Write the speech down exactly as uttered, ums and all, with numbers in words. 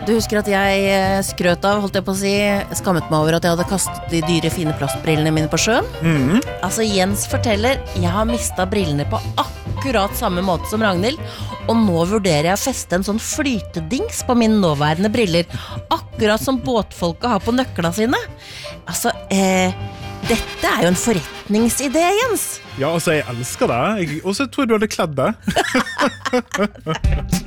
Du husker at jeg eh, skrøt av, holdt jeg på å si, skammet meg over at jeg hadde kastet de dyre, fine plastbrillene mine på sjøen. Mhm. Altså, Jens forteller, jeg har mistet brillene på akkurat samme måte som Ragnhild, og nå vurderer jeg å feste en sånn flytedings på mine nåværende briller, akkurat som båtfolket har på nøklene sine. Altså, eh, dette er jo en forretningsidé, Jens. Ja, altså, jeg elsker det. Jeg også tror jeg du hadde kledd det.